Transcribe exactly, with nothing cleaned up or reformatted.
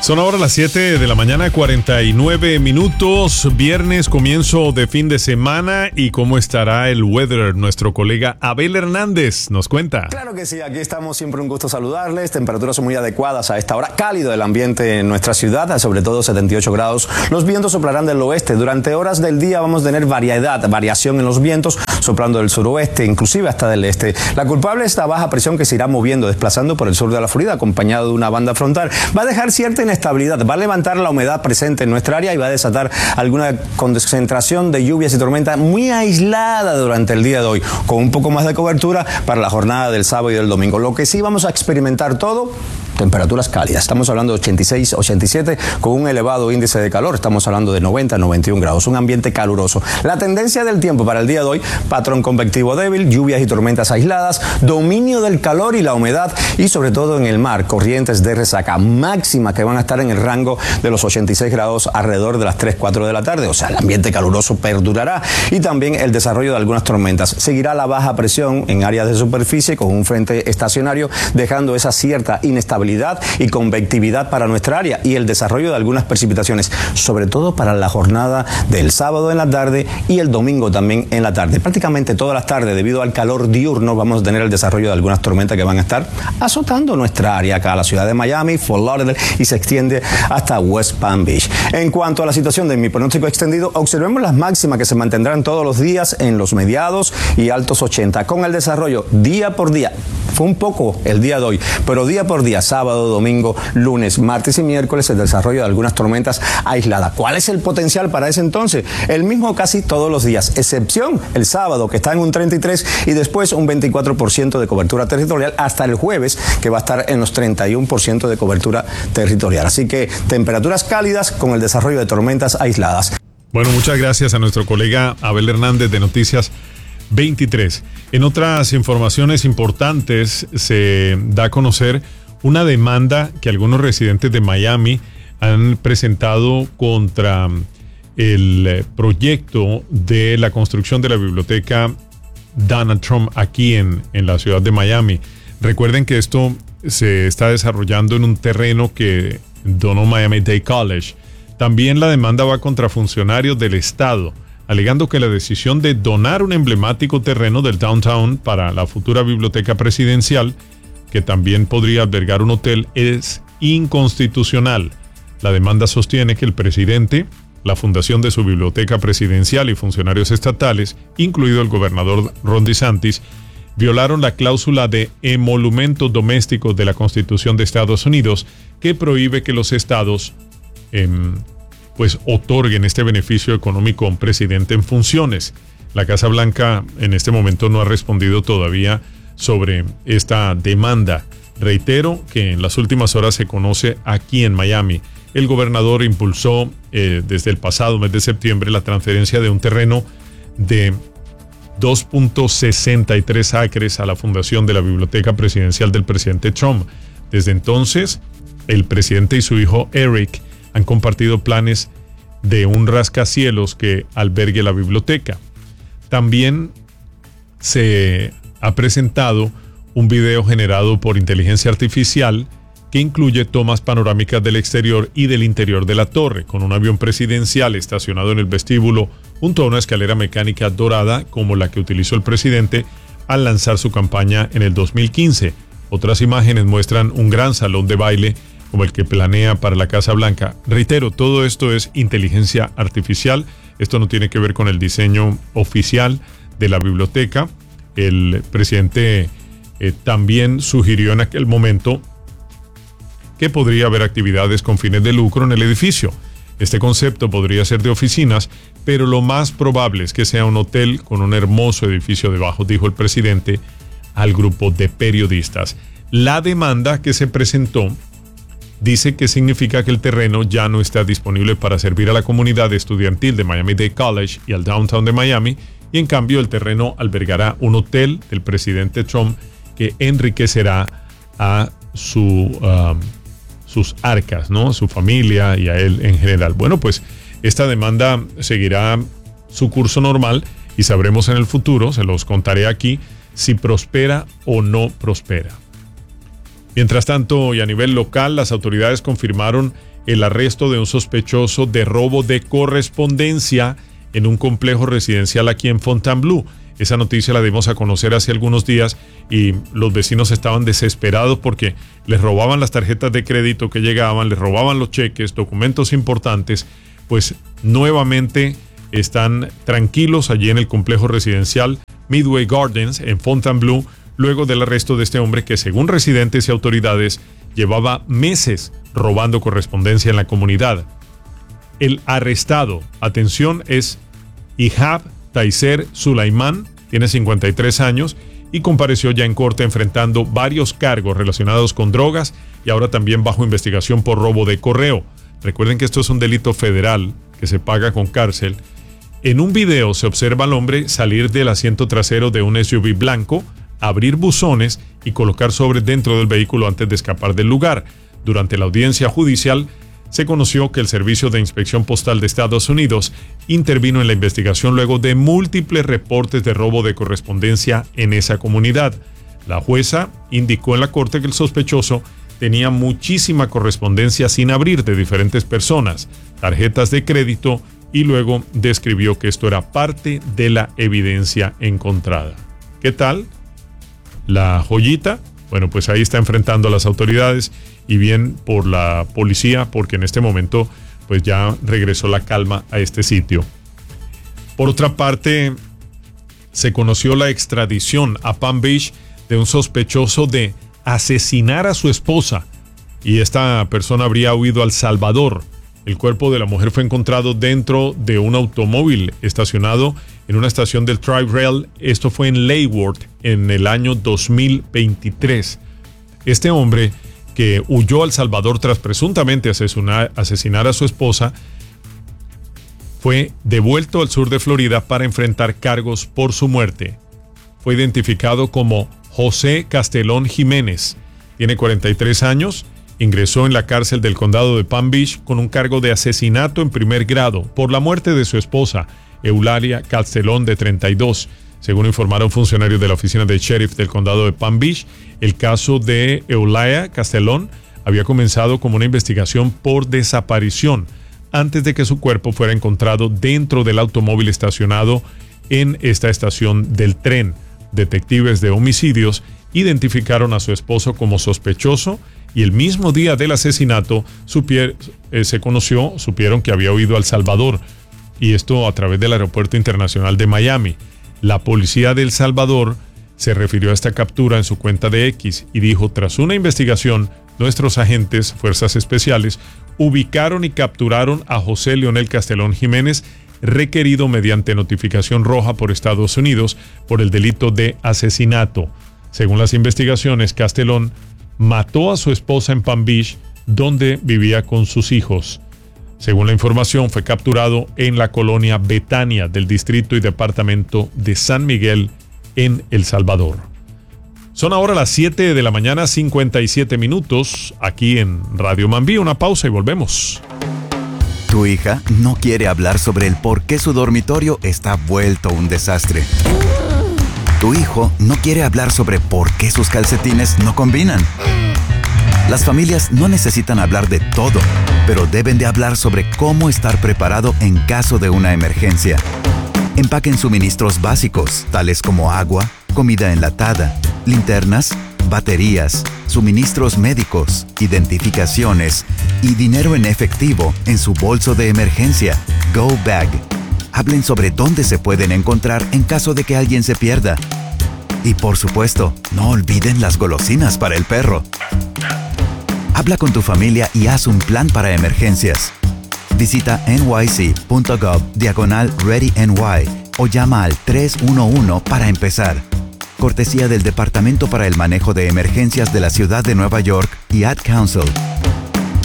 Son ahora las siete de la mañana, cuarenta y nueve minutos, viernes, comienzo de fin de semana. ¿Y cómo estará el weather? Nuestro colega Abel Hernández nos cuenta. Claro que sí, aquí estamos, siempre un gusto saludarles. Temperaturas muy adecuadas a esta hora, cálido el ambiente en nuestra ciudad, sobre todo setenta y ocho grados. Los vientos soplarán del oeste. Durante horas del día vamos a tener variedad, variación en los vientos, soplando del suroeste, inclusive hasta del este. La culpable es la baja presión que se irá moviendo, desplazando por el sur de la Florida, acompañado de una banda frontal. Va a dejar cierta inestabilidad, va a levantar la humedad presente en nuestra área y va a desatar alguna concentración de lluvias y tormentas muy aislada durante el día de hoy, con un poco más de cobertura para la jornada del sábado y del domingo. Lo que sí vamos a experimentar todo, temperaturas cálidas. Estamos hablando de ochenta y seis, ochenta y siete, con un elevado índice de calor. Estamos hablando de noventa, noventa y un grados. Un ambiente caluroso. La tendencia del tiempo para el día de hoy, patrón convectivo débil, lluvias y tormentas aisladas, dominio del calor y la humedad, y sobre todo en el mar, corrientes de resaca máxima que van a estar en el rango de los ochenta y seis grados alrededor de las tres, cuatro de la tarde. O sea, el ambiente caluroso perdurará, y también el desarrollo de algunas tormentas. Seguirá la baja presión en áreas de superficie con un frente estacionario, dejando esa cierta inestabilidad y convectividad para nuestra área y el desarrollo de algunas precipitaciones, sobre todo para la jornada del sábado en la tarde y el domingo también en la tarde. Prácticamente todas las tardes, debido al calor diurno, vamos a tener el desarrollo de algunas tormentas que van a estar azotando nuestra área acá, la ciudad de Miami, Fort Lauderdale, y se extiende hasta West Palm Beach. En cuanto a la situación de mi pronóstico extendido, observemos las máximas que se mantendrán todos los días en los mediados y altos ochenta, con el desarrollo día por día. Fue un poco el día de hoy, pero día por día, sábado, domingo, lunes, martes y miércoles, el desarrollo de algunas tormentas aisladas. ¿Cuál es el potencial para ese entonces? El mismo casi todos los días, excepción el sábado, que está en un treinta y tres, y después un veinticuatro por ciento de cobertura territorial, hasta el jueves, que va a estar en los treinta y uno por ciento de cobertura territorial. Así que temperaturas cálidas con el desarrollo de tormentas aisladas. Bueno, muchas gracias a nuestro colega Abel Hernández de Noticias veintitrés. En otras informaciones importantes, se da a conocer una demanda que algunos residentes de Miami han presentado contra el proyecto de la construcción de la biblioteca Donald Trump aquí en, en la ciudad de Miami. Recuerden que esto se está desarrollando en un terreno que donó Miami-Dade College. También la demanda va contra funcionarios del estado, alegando que la decisión de donar un emblemático terreno del downtown para la futura biblioteca presidencial, que también podría albergar un hotel, es inconstitucional. La demanda sostiene que el presidente, la fundación de su biblioteca presidencial y funcionarios estatales, incluido el gobernador Ron DeSantis, violaron la cláusula de emolumentos domésticos de la Constitución de Estados Unidos, que prohíbe que los estados eh, pues otorguen este beneficio económico a un presidente en funciones. La Casa Blanca en este momento no ha respondido todavía sobre esta demanda. Reitero que en las últimas horas se conoce aquí en Miami. El gobernador impulsó eh, desde el pasado mes de septiembre la transferencia de un terreno de dos punto sesenta y tres acres a la fundación de la biblioteca presidencial del presidente Trump. Desde entonces, el presidente y su hijo Eric han compartido planes de un rascacielos que albergue la biblioteca. También se ha presentado un video generado por inteligencia artificial que incluye tomas panorámicas del exterior y del interior de la torre, con un avión presidencial estacionado en el vestíbulo junto a una escalera mecánica dorada como la que utilizó el presidente al lanzar su campaña en el dos mil quince. Otras imágenes muestran un gran salón de baile como el que planea para la Casa Blanca. Reitero, todo esto es inteligencia artificial. Esto no tiene que ver con el diseño oficial de la biblioteca. El presidente eh, también sugirió en aquel momento que podría haber actividades con fines de lucro en el edificio. Este concepto podría ser de oficinas, pero lo más probable es que sea un hotel con un hermoso edificio debajo, dijo el presidente al grupo de periodistas. La demanda que se presentó dice que significa que el terreno ya no está disponible para servir a la comunidad estudiantil de Miami-Dade College y al downtown de Miami, y en cambio el terreno albergará un hotel del presidente Trump que enriquecerá a su, um, sus arcas, ¿no? A su familia y a él en general. Bueno, pues esta demanda seguirá su curso normal y sabremos en el futuro, se los contaré aquí, si prospera o no prospera. Mientras tanto, y a nivel local, las autoridades confirmaron el arresto de un sospechoso de robo de correspondencia en un complejo residencial aquí en Fontainebleau. Esa noticia la dimos a conocer hace algunos días y los vecinos estaban desesperados porque les robaban las tarjetas de crédito que llegaban, les robaban los cheques, documentos importantes. Pues nuevamente están tranquilos allí en el complejo residencial Midway Gardens en Fontainebleau, luego del arresto de este hombre que, según residentes y autoridades, llevaba meses robando correspondencia en la comunidad. El arrestado, atención, es Ihab Taiser Sulaiman, tiene cincuenta y tres años y compareció ya en corte enfrentando varios cargos relacionados con drogas y ahora también bajo investigación por robo de correo. Recuerden que esto es un delito federal que se paga con cárcel. En un video se observa al hombre salir del asiento trasero de un S U V blanco, abrir buzones y colocar sobres dentro del vehículo antes de escapar del lugar. Durante la audiencia judicial, se conoció que el Servicio de Inspección Postal de Estados Unidos intervino en la investigación luego de múltiples reportes de robo de correspondencia en esa comunidad. La jueza indicó en la corte que el sospechoso tenía muchísima correspondencia sin abrir de diferentes personas, tarjetas de crédito, y luego describió que esto era parte de la evidencia encontrada. ¿Qué tal? La joyita, bueno, pues ahí está enfrentando a las autoridades y bien por la policía, porque en este momento pues ya regresó la calma a este sitio. Por otra parte, se conoció la extradición a Palm Beach de un sospechoso de asesinar a su esposa y esta persona habría huido a El Salvador. El cuerpo de la mujer fue encontrado dentro de un automóvil estacionado en una estación del Tri-Rail. Esto fue en Leavenworth en el año dos mil veintitrés. Este hombre, que huyó a El Salvador tras presuntamente asesinar, asesinar a su esposa, fue devuelto al sur de Florida para enfrentar cargos por su muerte. Fue identificado como José Castelón Jiménez. Tiene cuarenta y tres años. Ingresó en la cárcel del condado de Palm Beach con un cargo de asesinato en primer grado por la muerte de su esposa, Eulalia Castelón, de treinta y dos. Según informaron funcionarios de la oficina de sheriff del condado de Palm Beach, el caso de Eulalia Castelón había comenzado como una investigación por desaparición antes de que su cuerpo fuera encontrado dentro del automóvil estacionado en esta estación del tren. Detectives de homicidios identificaron a su esposo como sospechoso y el mismo día del asesinato supier, eh, se conoció, supieron que había huido a El Salvador, y esto a través del aeropuerto internacional de Miami. La policía de El Salvador se refirió a esta captura en su cuenta de X y dijo: tras una investigación, nuestros agentes, fuerzas especiales, ubicaron y capturaron a José Leonel Castelón Jiménez, requerido mediante notificación roja por Estados Unidos por el delito de asesinato. Según las investigaciones, Castelón mató a su esposa en Palm Beach, donde vivía con sus hijos. Según la información, fue capturado en la colonia Betania del distrito y departamento de San Miguel, en El Salvador. Son ahora las siete de la mañana, cincuenta y siete minutos, aquí en Radio Mambí. Una pausa y volvemos. Tu hija no quiere hablar sobre el por qué su dormitorio está vuelto un desastre. Tu hijo no quiere hablar sobre por qué sus calcetines no combinan. Las familias no necesitan hablar de todo, pero deben de hablar sobre cómo estar preparado en caso de una emergencia. Empaquen suministros básicos, tales como agua, comida enlatada, linternas, baterías, suministros médicos, identificaciones y dinero en efectivo en su bolso de emergencia, Go Bag. Hablen sobre dónde se pueden encontrar en caso de que alguien se pierda. Y por supuesto, no olviden las golosinas para el perro. Habla con tu familia y haz un plan para emergencias. Visita nyc.gov diagonal ReadyNY o llama al tres uno uno para empezar. Cortesía del Departamento para el Manejo de Emergencias de la Ciudad de Nueva York y Ad Council.